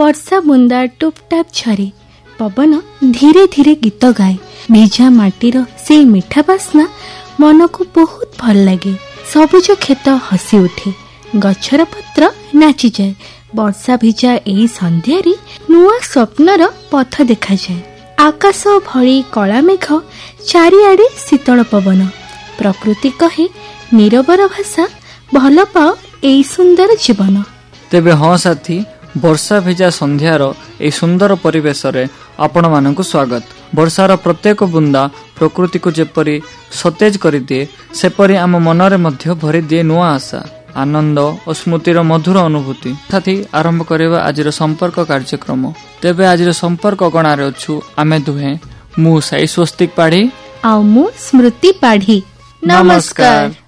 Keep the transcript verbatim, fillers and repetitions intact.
वर्षा बुंदा टुपटाप झरे, पवन धीरे धीरे गीत गाए। भिजा माटीर से मीठा बास्ना मन को बहुत भल लगे। सबुज खेत हसी उठे, गछर पत्र नाची जाए। वर्षा भिजा एई संध्यारी नुआ स्वप्नर पथ देखा जाए। आकाश भली कला मेघ, चारिआडे शीतल पवन। प्रकृति कहे नीरवर भाषा, भल पाओ एई सुंदर जीवन। तेबे हाँ साथी, वर्षा भिजा संध्यार ए सुंदर परिवेश रे आपण मानकु स्वागत। वर्षार प्रत्येक बुंदा प्रकृति को जेपरी सतेज कर दिए, सेपरी आम मनरे मध्य भरी दिए नुआ आशा, आनंद और स्मृतिर मधुर अनुभूति। साथी आरंभ करिबा आजिर संपर्क कार्यक्रम। तेबे आजिर संपर्क गणारे अछु आमे दुहे, मु साई स्वस्तिक पाढ़ी आ मु स्मृति पाढ़ी। नमस्कार।